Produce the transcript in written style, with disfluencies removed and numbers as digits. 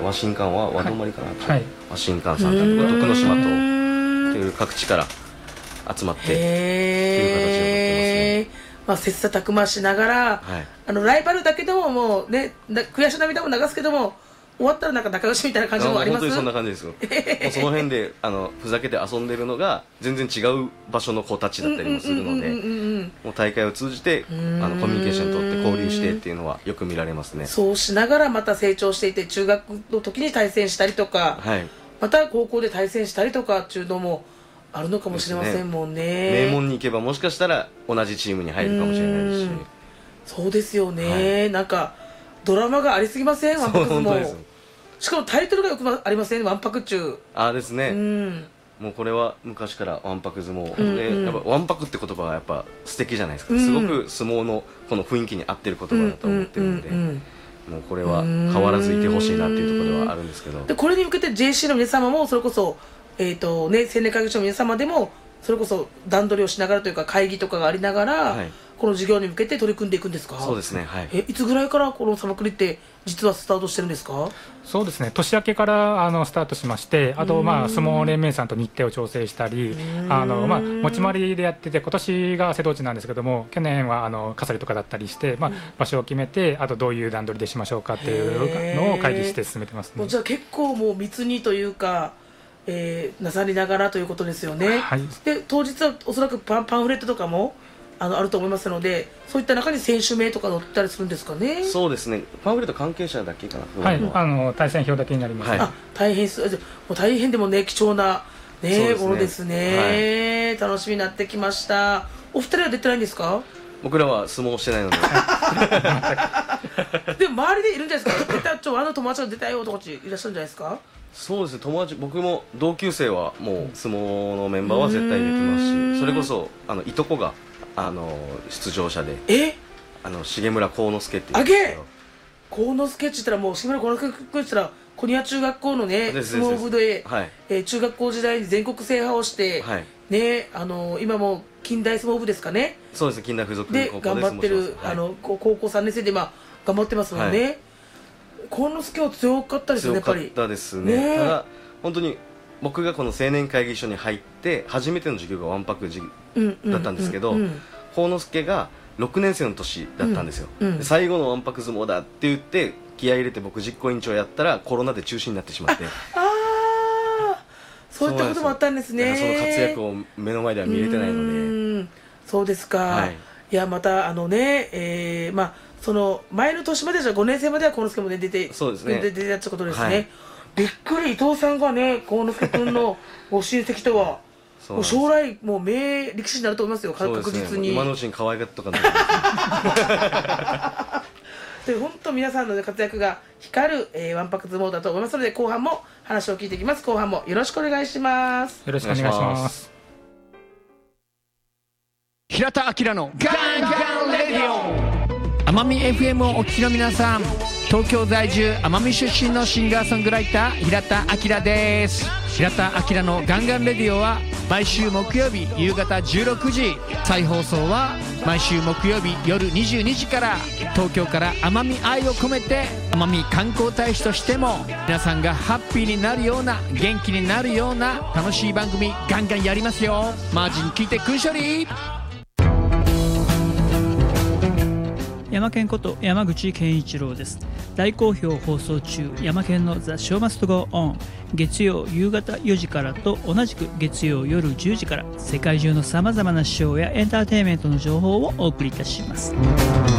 和新館は和泊かな、 はい、 和新館さんとか徳之島とっていう各地から集まってっていう形をとってますね。 切磋琢磨しながら、 はい、 ライバルだけどももうね悔し涙も流すけども終わったらなんか仲良しみたいな感じもあります。 本当にそんな感じですよ。もうその辺でふざけて遊んでるのが全然違う場所の子たちだったりもするので、もう大会を通じてコミュニケーション取って交流してっていうのはよく見られますね。 そうしながらまた成長していて中学の時に対戦したりとか、 はい、また高校で対戦したりとかっていうのもあるのかもしれませんもんね。 名門に行けばもしかしたら同じチームに入るかもしれないですし。 そうですよね、はい、なんかドラマがありすぎませんわんぱく相撲。しかもタイトルがよくありませんわんぱく中。 ですね、もうこれは昔からわんぱく相撲で、やっぱわんぱくって言葉はやっぱ素敵じゃないですか、すごく相撲のこの雰囲気に合ってる言葉だと思ってるので、もうこれは変わらずいてほしいなっていうところではあるんですけど、 でこれに向けて JC の皆様もそれこそ青年会議所の皆様でもそれこそ段取りをしながらというか会議とかがありながら、はい、この事業に向けて取り組んでいくんですか？ そうですね、はい、 いつぐらいからこのサマクリって実はスタートしてるんですか？ そうですね、年明けからスタートしまして、あと相撲連盟さんと日程を調整したり、持ち回りでやってて、今年が瀬戸内なんですけども、去年は笠利とかだったりして、場所を決めて、あとどういう段取りでしましょうかっていうのを会議して進めてますね。 もうじゃあ結構もう密にというか、なさりながらということですよね。はい、で当日はおそらくパンフレットとかもあると思いますので、そういった中に選手名とか載ったりするんですかね。 そうですね、パンフレット関係者だけかな。 はい、対戦表だけになります。はい、 大変でもね貴重な、ものですね、はい、楽しみになってきました。お二人は出てないんですか？ 僕らは相撲をしてないのででも周りでいるんじゃないですか？友達が出たよとかいらっしゃるんじゃないですか？ そうですね、友達、僕も同級生はもう相撲のメンバーは絶対出てますし、それこそいとこが出場者で、重村幸之助っていうんですけど、 幸之助って言ったらもう重村幸之助って言ったら小庭中学校のね相撲部で、中学校時代に全国制覇をして、今も近代相撲部ですかね。 そうですね、近代附属で頑張ってる、高校3年生で頑張ってますもんね。幸之助は強かったですね。やっぱり強かったですね。ただ本当に僕がこの青年会議所に入って初めての授業がわんぱくだったんですけど、幸之助が6年生の年だったんですよ。最後のわんぱく相撲だって言って気合い入れて僕実行委員長やったらコロナで中止になってしまってそういったこともあったんですね。 その活躍を目の前では見れてないので。 そうですか。いやまたその前の年までじゃ5年生までは幸之助も出てたってことですね。びっくり、伊藤さんがね幸之助君のご親戚とはもう将来もう名力士になると思いますよ。確実に今のうちに可愛がっとかないで本当皆さんの活躍が光る、わんぱく相撲だと思いますので、後半も話を聞いていきます。後半もよろしくお願いします。 よろしくお願いします。 平田明のガンガンレディオ。奄美 FM をお聞きの皆さん、東京在住奄美出身のシンガーソングライター平田明です。平田明のガンガンレディオは毎週木曜日夕方16時、再放送は毎週木曜日夜22時から、東京から奄美愛を込めて奄美観光大使としても皆さんがハッピーになるような、元気になるような楽しい番組ガンガンやりますよ。マージン聞いてくんしょり。 山県こと山口健一郎です。大好評放送中、山県のザ・ショーマストゴーオン、月曜夕方4時からと同じく月曜夜10時から、世界中のさまざまなショーやエンターテインメントの情報をお送りいたします。